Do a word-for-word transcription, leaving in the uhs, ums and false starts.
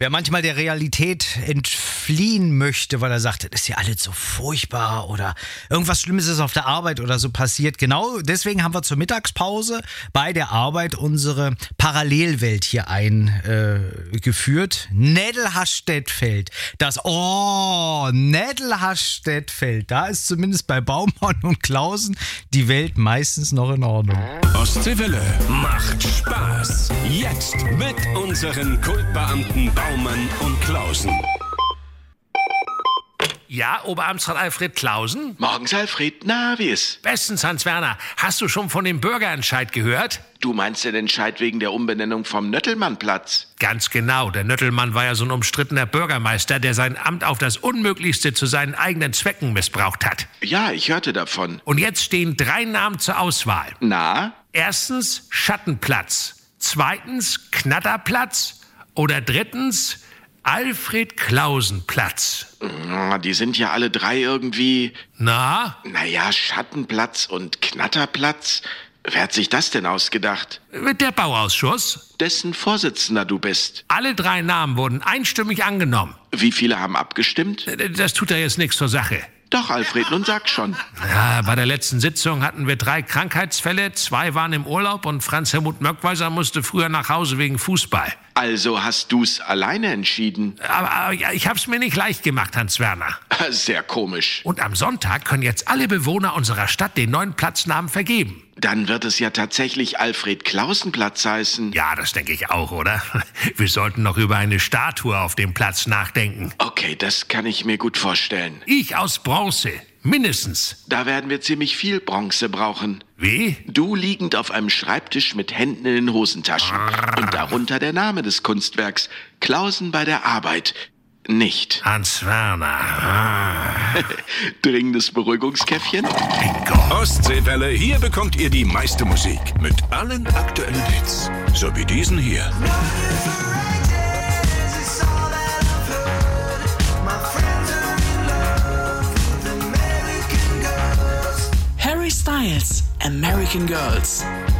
Wer manchmal der Realität entfliehen möchte, weil er sagt, das ist ja alles so furchtbar oder irgendwas Schlimmes ist auf der Arbeit oder so passiert. Genau deswegen haben wir zur Mittagspause bei der Arbeit unsere Parallelwelt hier eingeführt. Äh, Nädelhastettfeld. Das, oh, Nädelhastettfeld. Da ist zumindest bei Baumann und Klausen die Welt meistens noch in Ordnung. Ostseewelle macht Spaß. Jetzt mit unseren Kultbeamten Baumann und Klausen. Ja, Oberamtsrat Alfred Klausen? Morgens, Alfred. Na, wie ist? Bestens, Hans-Werner. Hast du schon von dem Bürgerentscheid gehört? Du meinst den Entscheid wegen der Umbenennung vom Nöttelmannplatz? Ganz genau. Der Nöttelmann war ja so ein umstrittener Bürgermeister, der sein Amt auf das Unmöglichste zu seinen eigenen Zwecken missbraucht hat. Ja, ich hörte davon. Und jetzt stehen drei Namen zur Auswahl. Na? Erstens Schattenplatz. Zweitens Knatterplatz. Oder drittens Alfred-Klausen-Platz. Die sind ja alle drei irgendwie... Na? Naja, Schattenplatz und Knatterplatz. Wer hat sich das denn ausgedacht? Der Bauausschuss. Dessen Vorsitzender du bist. Alle drei Namen wurden einstimmig angenommen. Wie viele haben abgestimmt? Das tut ja jetzt nichts zur Sache. Doch, Alfred, nun sag schon. Ja, bei der letzten Sitzung hatten wir drei Krankheitsfälle, zwei waren im Urlaub und Franz Helmut Möckweiser musste früher nach Hause wegen Fußball. Also hast du's alleine entschieden? Aber, aber ja, ich hab's mir nicht leicht gemacht, Hans-Werner. Sehr komisch. Und am Sonntag können jetzt alle Bewohner unserer Stadt den neuen Platznamen vergeben. Dann wird es ja tatsächlich Alfred-Klausen-Platz heißen. Ja, das denke ich auch, oder? Wir sollten noch über eine Statue auf dem Platz nachdenken. Okay, das kann ich mir gut vorstellen. Ich aus Bronze. Mindestens. Da werden wir ziemlich viel Bronze brauchen. Wie? Du liegend auf einem Schreibtisch mit Händen in den Hosentaschen. Und darunter der Name des Kunstwerks. Klausen bei der Arbeit. Nicht. Hans-Werner. Dringendes Beruhigungskäffchen? Bingo. Ostseewelle, hier bekommt ihr die meiste Musik. Mit allen aktuellen Hits. So wie diesen hier. Harry Styles, American Girls.